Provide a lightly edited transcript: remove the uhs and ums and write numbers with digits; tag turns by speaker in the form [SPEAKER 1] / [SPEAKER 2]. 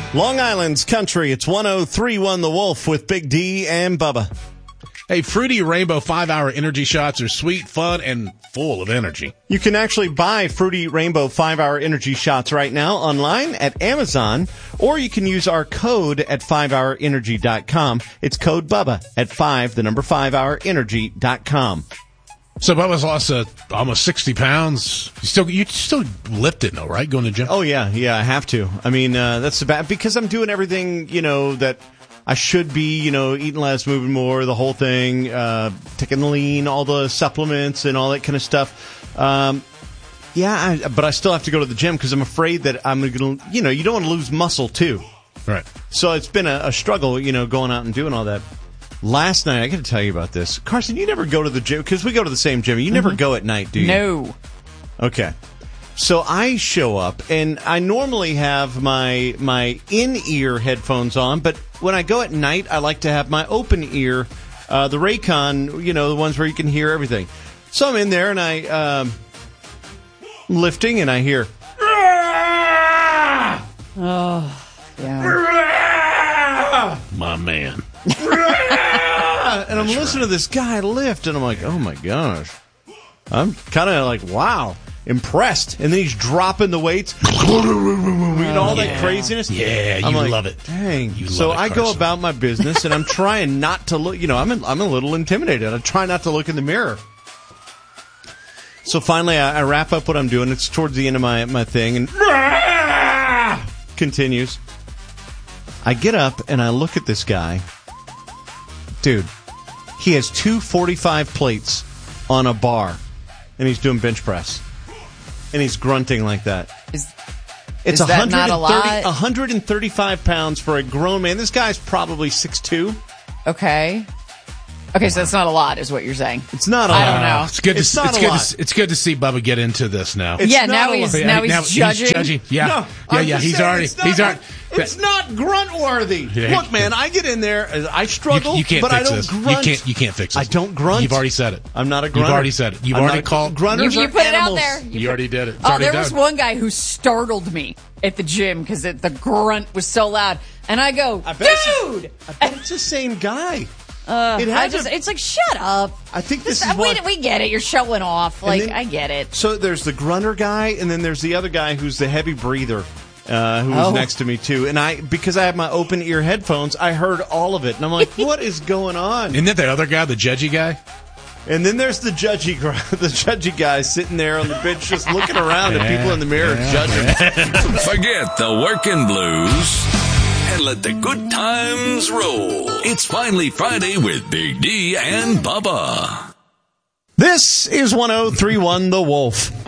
[SPEAKER 1] Long Island's country. It's 103.1 The Wolf with Big D and Bubba.
[SPEAKER 2] Hey, Fruity Rainbow 5-hour energy shots are sweet, fun, and full of energy.
[SPEAKER 1] You can actually buy Fruity Rainbow 5-hour energy shots right now online at Amazon, or you can use our code at 5hourenergy.com. It's code Bubba at 5hourenergy.com.
[SPEAKER 2] So Bubba's lost almost 60 pounds. You still lift it, though, right? Going to the gym?
[SPEAKER 1] Oh, yeah, I have to. I mean, that's bad because I'm doing everything, that I should be, eating less, moving more, the whole thing, taking the lean, all the supplements and all that kind of stuff. But I still have to go to the gym because I'm afraid that I'm going to, you don't want to lose muscle, too.
[SPEAKER 2] Right.
[SPEAKER 1] So it's been a struggle, going out and doing all that. Last night, I got to tell you about this. Carson, you never go to the gym, because we go to the same gym. You never go at night, do you?
[SPEAKER 3] No.
[SPEAKER 1] Okay. So I show up, and I normally have my in-ear headphones on, but when I go at night, I like to have my open-ear, the Raycon, the ones where you can hear everything. So I'm in there, and I'm lifting, and I hear...
[SPEAKER 3] Oh, yeah.
[SPEAKER 2] My man.
[SPEAKER 1] And I'm listening to this guy lift, and I'm like, oh my gosh. I'm kind of like, wow, impressed. And then he's dropping the weights, all that craziness.
[SPEAKER 2] Yeah,
[SPEAKER 1] I'm like,
[SPEAKER 2] love it.
[SPEAKER 1] Dang. So I go about my business, and I'm trying not to look. I'm a little intimidated. I try not to look in the mirror. So finally, I wrap up what I'm doing. It's towards the end of my thing, and continues. I get up, and I look at this guy. Dude, he has 245 plates on a bar, and he's doing bench press, and he's grunting like that. It's
[SPEAKER 3] that not a lot?
[SPEAKER 1] 135 pounds for a grown man. This guy's probably 6'2".
[SPEAKER 3] Okay, so that's not a lot, is what you're saying.
[SPEAKER 1] It's not a lot.
[SPEAKER 3] I don't know.
[SPEAKER 2] It's good to see Bubba get into this now.
[SPEAKER 3] Now he's judging.
[SPEAKER 2] Yeah, He's already.
[SPEAKER 1] It's not grunt worthy. Yeah. Look, man, I get in there. I struggle,
[SPEAKER 2] you can't
[SPEAKER 1] but
[SPEAKER 2] fix
[SPEAKER 1] I don't
[SPEAKER 2] this.
[SPEAKER 1] grunt.
[SPEAKER 2] You can't fix this.
[SPEAKER 1] I don't grunt.
[SPEAKER 2] You've already said it.
[SPEAKER 1] I'm not a grunter.
[SPEAKER 2] You've already said it. You've already called
[SPEAKER 1] grunters.
[SPEAKER 3] You put it out there.
[SPEAKER 2] You already did it.
[SPEAKER 3] There was one guy who startled me at the gym because the grunt was so loud, and I go, dude.
[SPEAKER 1] I bet it's the same guy.
[SPEAKER 3] It's like, shut up.
[SPEAKER 1] I think this
[SPEAKER 3] is
[SPEAKER 1] what...
[SPEAKER 3] We get it. You're showing off. I get it.
[SPEAKER 1] So there's the grunter guy, and then there's the other guy who's the heavy breather, who was next to me, too. And because I have my open ear headphones, I heard all of it. And I'm like, what is going on?
[SPEAKER 2] Isn't that the other guy, the judgy guy?
[SPEAKER 1] And then there's the judgy guy sitting there on the bench just looking around at people in the mirror judging.
[SPEAKER 4] Forget the working blues and let the good times roll. It's finally Friday with Big D and Bubba.
[SPEAKER 1] This is 103.1 The Wolf.